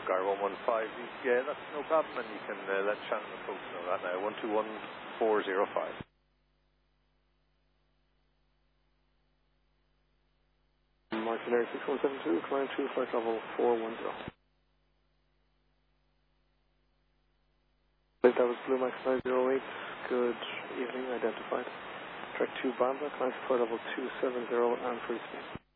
Gar 115. Yeah, that's no problem, and you can let Shannon approach know that now. 121405. Martin Air 6172, climb to flight level 410. That was Blue Max 908. Good evening, identified. Track 2 Banda, climb to flight level 270 and free speed.